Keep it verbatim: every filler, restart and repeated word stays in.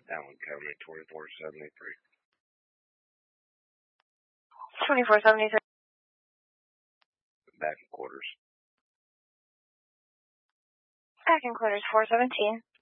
Allen County, twenty-four seventy-three. twenty-four seventy-three. Back in quarters. Back in quarters, four seventeen.